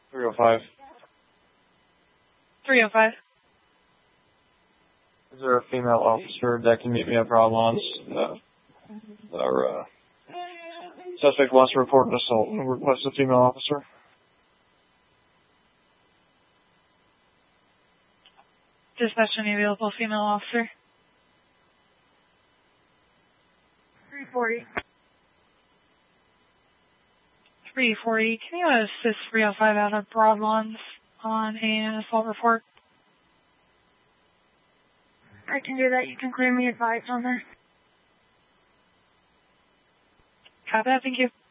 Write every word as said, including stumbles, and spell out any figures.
three oh five. three oh five. Is there a female officer that can meet me at Broadlawns? Uh, our uh, suspect wants to report an assault and requests a female officer. Dispatch any available female officer. three forty. three forty. Can you assist three oh five out of Broadlawns on an assault report? I can do that. You can clear me advised on that. Copy that. Thank you.